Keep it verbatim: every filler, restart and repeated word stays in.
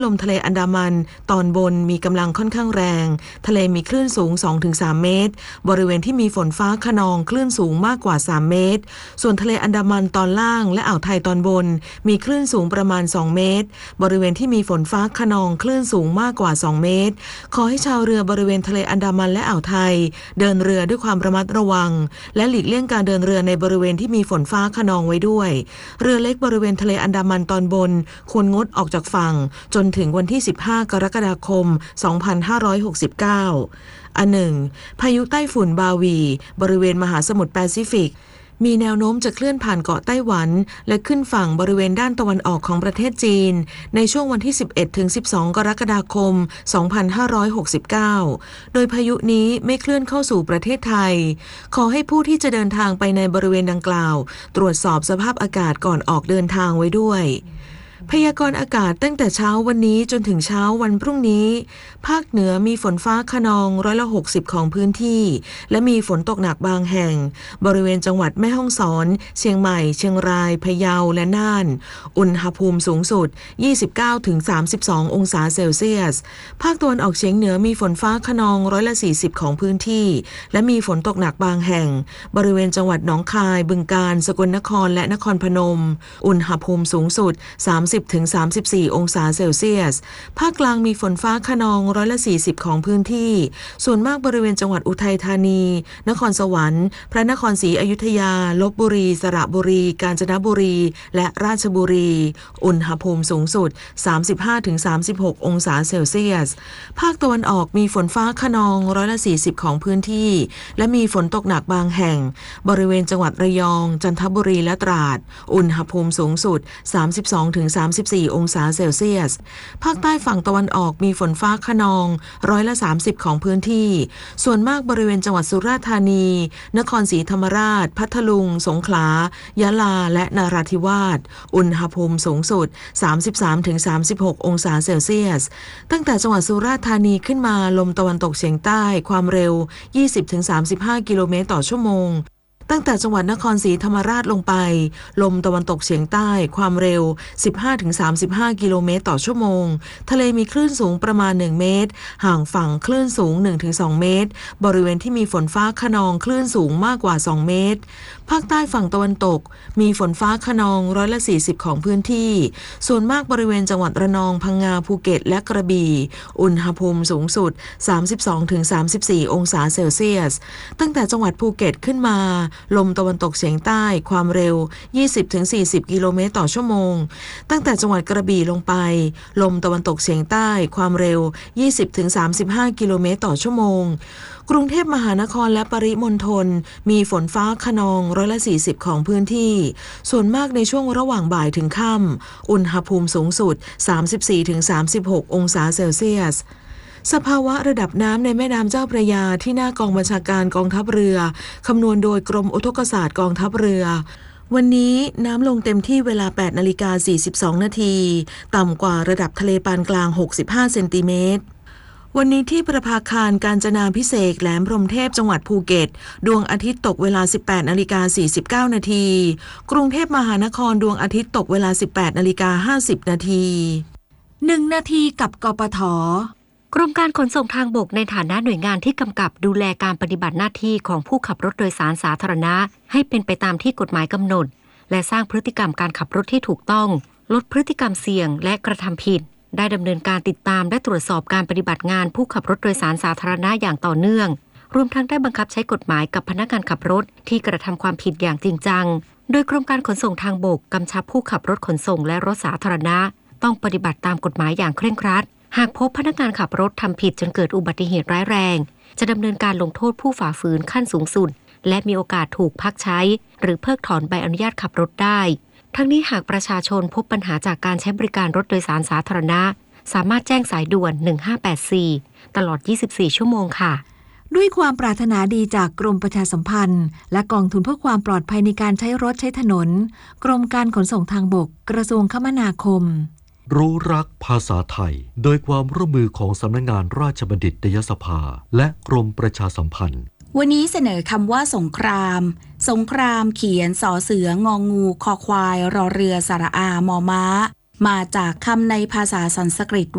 ลมทะเลอันดามันตอนบนมีกำลังค่อนข้างแรงทะเลมีคลื่นสูง สองถึงสาม เมตรบริเวณที่มีฝนฟ้าคะนองคลื่นสูงมากกว่าสามเมตรส่วนทะเลอันดามันตอนล่างและอ่าวไทยตอนบนมีคลื่นสูงประมาณสองเมตรบริเวณที่มีฝนฟ้าคะนองคลื่นสูงมากกว่าสองเมตรขอให้ชาวเรือบริเวณทะเลอันดามันและอ่าวไทยเดินเรือด้วยความระมัดระวังและหลีกเลี่ยงการเดินเรือในบริเวณที่มีฝนฟ้าคะนองไว้ด้วยเรือเล็กบริเวณทะเลอันดามันตอนบนควรงดออกจากฝั่งจนถึงวันที่สิบห้ากรกฎาคมสองพันห้าร้อยหกสิบเก้าอันหนึ่งพายุไต้ฝุ่นบาวีบริเวณมหาสมุทรแปซิฟิกมีแนวโน้มจะเคลื่อนผ่านเกาะไต้หวันและขึ้นฝั่งบริเวณด้านตะวันออกของประเทศจีนในช่วงวันที่สิบเอ็ดถึงสิบสองกรกฎาคมสองพันห้าร้อยหกสิบเก้าโดยพายุนี้ไม่เคลื่อนเข้าสู่ประเทศไทยขอให้ผู้ที่จะเดินทางไปในบริเวณดังกล่าวตรวจสอบสภาพอากาศก่อนออกเดินทางไว้ด้วยพยากรณ์อากาศตั้งแต่เช้าวันนี้จนถึงเช้าวันพรุ่งนี้ภาคเหนือมีฝนฟ้าคะนองร้อยละหกสิบของพื้นที่และมีฝนตกหนักบางแห่งบริเวณจังหวัดแม่ฮ่องสอนเชียงใหม่เชียงรายพะเยาและน่านอุณหภูมิสูงสุด ยี่สิบเก้าถึงสามสิบสอง องศาเซลเซียสภาคตะวันออกเฉียงเหนือมีฝนฟ้าคะนองร้อยละสี่สิบของพื้นที่และมีฝนตกหนักบางแห่งบริเวณจังหวัดหนองคายบึงกาฬสกลนครและนครพนมอุณหภูมิสูงสุดสามสิบถึงสามสิบสี่ องศาเซลเซียสภาคกลางมีฝนฟ้าคะนองร้อยละสี่สิบของพื้นที่ส่วนมากบริเวณจังหวัดอุทัยธานีนครสวรรค์พระนครศรีอยุธยาลพบุรีสระบุรีกาญจนบุรีและราชบุรีอุณหภูมิสูงสุด สามสิบห้าถึงสามสิบหก องศาเซลเซียสภาคตะวันออกมีฝนฟ้าคะนองร้อยละสี่สิบของพื้นที่และมีฝนตกหนักบางแห่งบริเวณจังหวัดระยองจันทบุรีและตราดอุณหภูมิสูงสุด สามสิบสองถึงสามสิบสี่ องศาเซลเซียสภาคใต้ฝั่งตะวันออกมีฝนฟ้าคะนองร้อยละสามสิบของพื้นที่ส่วนมากบริเวณจังหวัดสุราษฎร์ธานีนครศรีธรรมราชพัทลุงสงขลายะลาและนราธิวาสอุณหภูมิสูงสุด สามสิบสามถึงสามสิบหก องศาเซลเซียสตั้งแต่จังหวัดสุราษฎร์ธานีขึ้นมาลมตะวันตกเฉียงใต้ความเร็ว ยี่สิบถึงสามสิบห้า กิโลเมตรต่อชั่วโมงตั้งแต่จังหวัดนครศรีธรรมราชลงไปลมตะวันตกเฉียงใต้ความเร็ว สิบห้าถึงสามสิบห้า กิโลเมตรต่อชั่วโมงทะเลมีคลื่นสูงประมาณหนึ่งเมตรห่างฝั่งคลื่นสูง หนึ่งถึงสอง เมตรบริเวณที่มีฝนฟ้าคะนองคลื่นสูงมากกว่าสองเมตรภาคใต้ฝั่งตะวันตกมีฝนฟ้าคะนองร้อยละสี่สิบของพื้นที่ส่วนมากบริเวณจังหวัดระนองพังงาภูเก็ตและกระบี่อุณหภูมิสูงสุด สามสิบสองถึงสามสิบสี่ องศาเซลเซียสตั้งแต่จังหวัดภูเก็ตขึ้นมาลมตะวันตกเฉียงใต้ความเร็ว ยี่สิบถึงสี่สิบ กิโลเมตรต่อชั่วโมงตั้งแต่จังหวัดกระบี่ลงไปลมตะวันตกเฉียงใต้ความเร็ว ยี่สิบถึงสามสิบห้า กิโลเมตรต่อชั่วโมงกรุงเทพมหานครและปริมณฑลมีฝนฟ้าคะนองร้อยละสี่สิบของพื้นที่ส่วนมากในช่วงระหว่างบ่ายถึงค่ำอุณหภูมิสูงสุด สามสิบสี่ถึงสามสิบหก องศาเซลเซียสสภาวะระดับน้ำในแม่น้ำเจ้าพระยาที่หน้ากองบัญชาการกองทัพเรือคำนวณโดยกรมอุทกศาสตร์กองทัพเรือวันนี้น้ำลงเต็มที่เวลา แปดนาฬิกาสี่สิบสอง นาทีต่ำกว่าระดับทะเลปานกลางหกสิบห้าเซนติเมตรวันนี้ที่ประภาคารกาญจนาภิเษกแหลมพรหมเทพจังหวัดภูเก็ตดวงอาทิตย์ตกเวลา สิบแปดนาฬิกาสี่สิบเก้า นาทีกรุงเทพมหานครดวงอาทิตย์ตกเวลา สิบแปดนาฬิกาห้าสิบ นาทีหนึ่งนาทีกับกปท. กรมการขนส่งทางบกในฐานะหน่วยงานที่กำกับดูแลการปฏิบัติหน้าที่ของผู้ขับรถโดยสารสาธารณะให้เป็นไปตามที่กฎหมายกำหนดและสร้างพฤติกรรมการขับรถที่ถูกต้องลดพฤติกรรมเสี่ยงและกระทำผิดได้ดำเนินการติดตามและตรวจสอบการปฏิบัติงานผู้ขับรถโดยสารสาธารณะอย่างต่อเนื่องรวมทั้งได้บังคับใช้กฎหมายกับพนักงานขับรถที่กระทำความผิดอย่างจริงจังโดยกรมการขนส่งทางบกกำชับผู้ขับรถขนส่งและรถสาธารณะต้องปฏิบัติตามกฎหมายอย่างเคร่งครัดหากพบพนักงานขับรถทำผิดจนเกิดอุบัติเหตุร้ายแรงจะดำเนินการลงโทษผู้ฝ่าฝืนขั้นสูงสุดและมีโอกาสถูกพักใช้หรือเพิกถอนใบอนุญาตขับรถได้ทั้งนี้หากประชาชนพบปัญหาจากการใช้บริการรถโดยสารสาธารณะสามารถแจ้งสายด่วนหนึ่งห้าแปดสี่ตลอดยี่สิบสี่ชั่วโมงค่ะด้วยความปรารถนาดีจากกรมประชาสัมพันธ์และกองทุนเพื่อความปลอดภัยในการใช้รถใช้ถนนกรมการขนส่งทางบกกระทรวงคมนาคมรู้รักภาษาไทยโดยความร่วมมือของสำนักงานราชบัณฑิตยสภาและกรมประชาสัมพันธ์วันนี้เสนอคำว่าสงครามสงครามเขียนสอเสืององูคอควายรอเรือสระอามอม้ามาจากคำในภาษาสันสกฤต